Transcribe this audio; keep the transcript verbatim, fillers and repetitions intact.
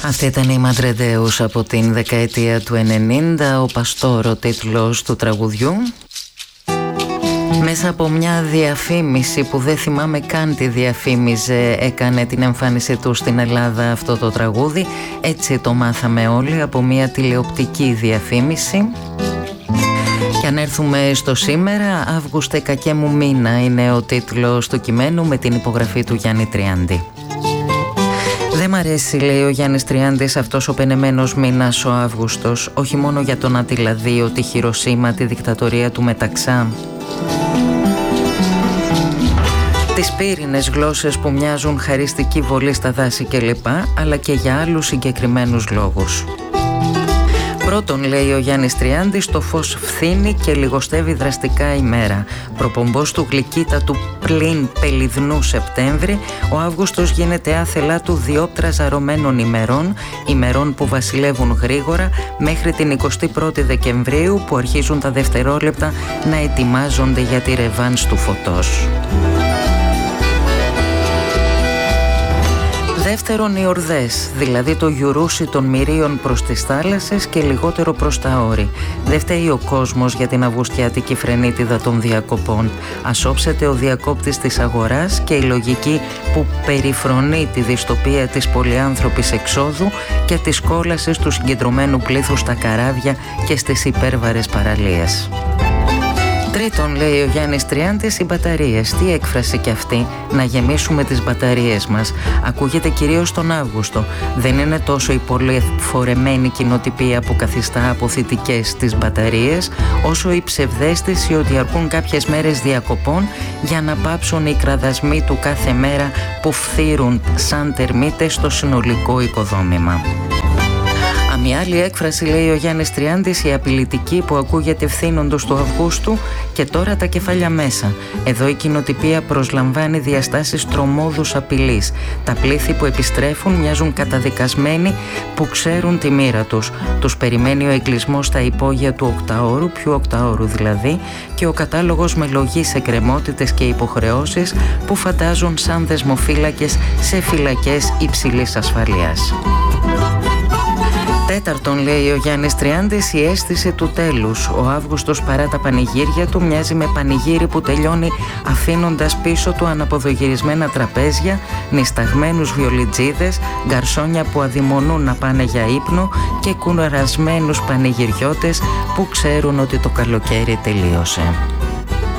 Αυτή ήταν η Μαντρεντέους από την δεκαετία του ενενήντα, ο Παστόρο τίτλος του τραγουδιού. Μέσα από μια διαφήμιση που δεν θυμάμαι καν τι διαφήμιζε, έκανε την εμφάνιση του στην Ελλάδα αυτό το τραγούδι. Έτσι το μάθαμε όλοι, από μια τηλεοπτική διαφήμιση. Και αν έρθουμε στο σήμερα, Αύγουστε κακέ μου μήνα είναι ο τίτλος του κειμένου, με την υπογραφή του Γιάννη Τριάντη. Δεν μ' αρέσει, λέει ο Γιάννης Τριάντης, αυτός ο πενεμένος μήνας ο Αύγουστος, όχι μόνο για τον Αττηλαδίο, τη Χειροσύμα, τη δικτατορία του Μεταξά, τις πύρινες γλώσσες που μοιάζουν χαριστική βολή στα δάση κλπ, αλλά και για άλλους συγκεκριμένους λόγους. Πρώτον, λέει ο Γιάννης Τριάντης, το φως φθήνει και λιγοστεύει δραστικά η μέρα. Προπομπός του γλυκύτατου πλην πελιδνού Σεπτέμβρη, ο Αύγουστος γίνεται άθελά του διόπτρα ζαρωμένων ημερών, ημερών που βασιλεύουν γρήγορα μέχρι την εικοστή πρώτη Δεκεμβρίου, που αρχίζουν τα δευτερόλεπτα να ετοιμάζονται για τη ρεβάνς του φωτός. Δεύτερον, οι ορδές, δηλαδή το γιουρούσι των μυρίων προς τις θάλασσες και λιγότερο προς τα όρη. Δεν φταίει ο κόσμος για την αυγουστιάτικη φρενίτιδα των διακοπών. Ας όψεται ο διακόπτης της αγοράς και η λογική που περιφρονεί τη δυστοπία της πολυάνθρωπης εξόδου και της κόλασης του συγκεντρωμένου πλήθους στα καράβια και στις υπέρβαρες παραλίες. Τρίτον, λέει ο Γιάννης Τριάντης, οι μπαταρίες. Τι έκφραση κι αυτή, να γεμίσουμε τις μπαταρίες μας. Ακούγεται κυρίως τον Αύγουστο. Δεν είναι τόσο η πολυφορεμένη κοινοτυπία που καθιστά αποθητικές τις μπαταρίες, όσο η ψευδαίσθηση ότι αρκούν κάποιες μέρες διακοπών για να πάψουν οι κραδασμοί του κάθε μέρα που φθύρουν σαν τερμίτες στο συνολικό οικοδόμημα. Μια άλλη έκφραση, λέει ο Γιάννης Τριάντης, η απειλητική που ακούγεται φθήνοντος του Αυγούστου και τώρα τα κεφάλια μέσα. Εδώ η κοινοτυπία προσλαμβάνει διαστάσεις τρομόδους απειλής. Τα πλήθη που επιστρέφουν μοιάζουν καταδικασμένοι που ξέρουν τη μοίρα τους. Τους περιμένει ο εγκλισμός στα υπόγεια του οκταώρου, ποιου οκταώρου δηλαδή, και ο κατάλογος με λογής, εκκρεμότητες και υποχρεώσεις που φαντάζουν σαν δεσμοφύλακες σε φυλακές υψηλής ασφαλείας. Τέταρτον, λέει ο Γιάννης Τριάντης, η αίσθηση του τέλους. Ο Αύγουστος, παρά τα πανηγύρια του, μοιάζει με πανηγύρι που τελειώνει αφήνοντας πίσω του αναποδογυρισμένα τραπέζια, νησταγμένους βιολιτζίδες, γκαρσόνια που αδειμονούν να πάνε για ύπνο και κουρασμένους πανηγυριώτες που ξέρουν ότι το καλοκαίρι τελείωσε.